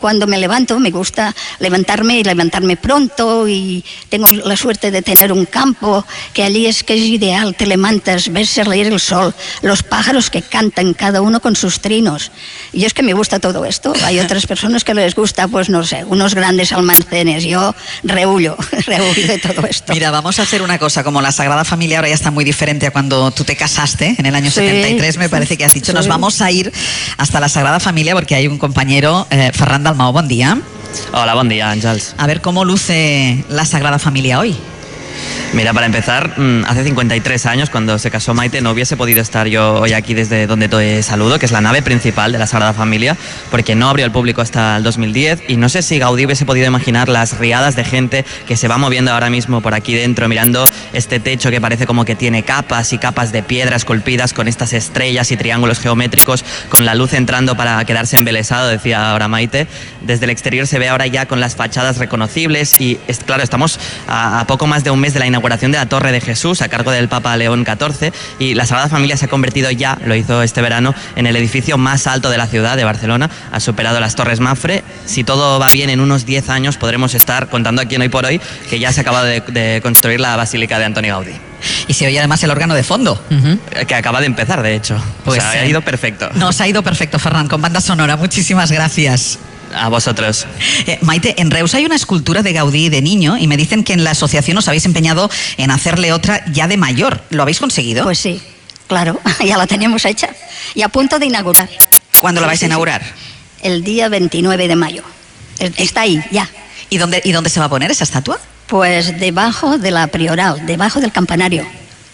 cuando me levanto me gusta levantarme y levantarme pronto, y tengo la suerte de tener un campo que allí es ideal, te levantas, ves salir el sol, los pájaros que cantan cada uno con sus trinos, y es que me gusta todo esto. Hay otras personas que les gusta, pues no sé, unos grandes almacenes, yo rehuyo de todo esto. Mira, vamos a hacer una cosa, como la Sagrada Familia ahora ya está muy diferente a cuando tú te casaste en el año 73, me parece que has dicho, nos vamos a ir hasta la Sagrada Familia porque hay un compañero, Ferran Dalmau, buen día. Hola, buen día, Àngels. A ver cómo luce la Sagrada Familia hoy. Mira, para empezar, hace 53 años, cuando se casó Maite, no hubiese podido estar yo hoy aquí desde donde te saludo, que es la nave principal de la Sagrada Familia, porque no abrió al público hasta el 2010, y no sé si Gaudí hubiese podido imaginar las riadas de gente que se va moviendo ahora mismo por aquí dentro, mirando este techo que parece como que tiene capas y capas de piedra esculpidas con estas estrellas y triángulos geométricos, con la luz entrando para quedarse embelesado, decía ahora Maite. Desde el exterior se ve ahora ya con las fachadas reconocibles y, claro, estamos a poco más de un mes de la inauguración de la Torre de Jesús a cargo del Papa León XIV, y la Sagrada Familia se ha convertido ya, lo hizo este verano, en el edificio más alto de la ciudad de Barcelona. Ha superado las Torres Mafre. Si todo va bien, en unos 10 años podremos estar contando aquí en Hoy por Hoy que ya se acaba de construir la Basílica de Antoni Gaudí. Y se oye además el órgano de fondo. Que acaba de empezar, de hecho. Pues ha ido perfecto. Nos ha ido perfecto, Ferran, con banda sonora. Muchísimas gracias. A vosotros. Maite, en Reus hay una escultura de Gaudí de niño y me dicen que en la asociación os habéis empeñado en hacerle otra ya de mayor. ¿Lo habéis conseguido? Pues sí, claro, ya la tenemos hecha y a punto de inaugurar. ¿Cuándo la vais a inaugurar? El día 29 de mayo. Está ahí, ya. ¿Y dónde se va a poner esa estatua? Pues debajo de la prioral, debajo del campanario,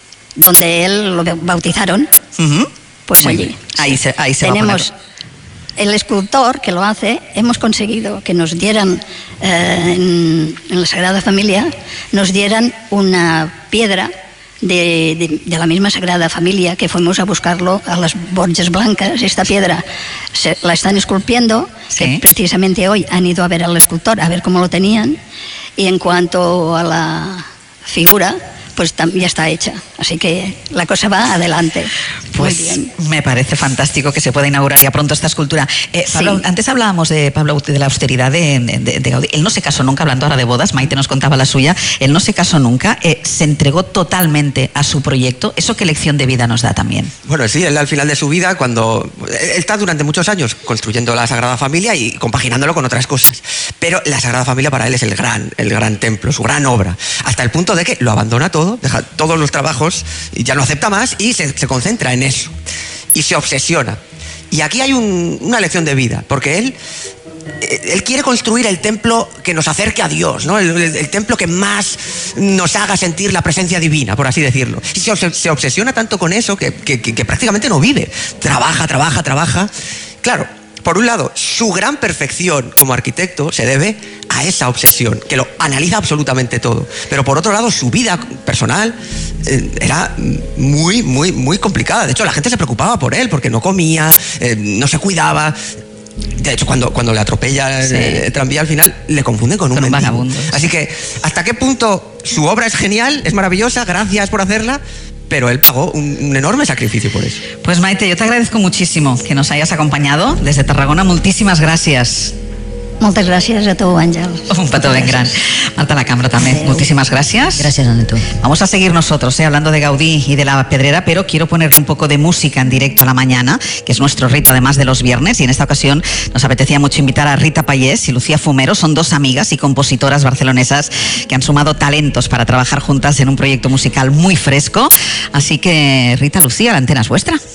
donde él lo bautizaron. Pues muy allí. Bien. Ahí se va a poner. El escultor que lo hace, hemos conseguido que nos dieran, en la Sagrada Familia, nos dieran una piedra de la misma Sagrada Familia, que fuimos a buscarlo a las Borges Blancas. Esta piedra la están esculpiendo, que precisamente hoy han ido a ver al escultor, a ver cómo lo tenían, y en cuanto a la figura, pues ya está hecha, así que la cosa va adelante. Pues muy bien. Me parece fantástico que se pueda inaugurar ya pronto esta escultura. Pablo, antes hablábamos de Pablo, de la austeridad de Gaudí. Él no se casó nunca, hablando ahora de bodas, Maite nos contaba la suya, él no se casó nunca, se entregó totalmente a su proyecto. ¿Eso qué lección de vida nos da también? Bueno, sí, él al final de su vida, cuando él está durante muchos años construyendo la Sagrada Familia y compaginándolo con otras cosas, pero la Sagrada Familia para él es el gran templo, su gran obra, hasta el punto de que lo abandona todo, deja todos los trabajos y ya no acepta más y se concentra en eso y se obsesiona. Y aquí hay una lección de vida, porque él quiere construir el templo que nos acerque a Dios, ¿no? El templo que más nos haga sentir la presencia divina, por así decirlo. Y se obsesiona tanto con eso que prácticamente no vive. Trabaja. Claro, por un lado, su gran perfección como arquitecto se debe a esa obsesión, que lo analiza absolutamente todo. Pero por otro lado, su vida personal era muy complicada. De hecho, la gente se preocupaba por él, porque no comía, no se cuidaba. De hecho, cuando le atropella el tranvía, al final le confunden con un mendigo. Vagabundo. Así que, ¿hasta qué punto su obra es genial, es maravillosa, gracias por hacerla? Pero él pagó un enorme sacrificio por eso. Pues Maite, yo te agradezco muchísimo que nos hayas acompañado desde Tarragona. Muchísimas gracias. Moltes gràcies a tu, Àngel. Un petó ben gran. Marta Lacambra también, muchísimas gracias. Gracias, Aneto. Vamos a seguir nosotros hablando de Gaudí y de la Pedrera, pero quiero ponerle un poco de música en directo a la mañana, que es nuestro rito además de los viernes, y en esta ocasión nos apetecía mucho invitar a Rita Payés y Lucía Fumero. Son dos amigas y compositoras barcelonesas que han sumado talentos para trabajar juntas en un proyecto musical muy fresco. Así que, Rita, Lucía, la antena es vuestra.